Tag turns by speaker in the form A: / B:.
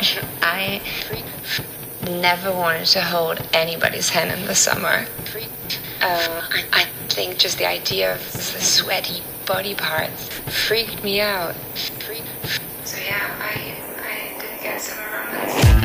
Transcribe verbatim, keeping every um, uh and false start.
A: I never wanted to hold anybody's hand in the summer. Uh, I think just the idea of the sweaty body parts freaked me out. So yeah, I, I did get some romance.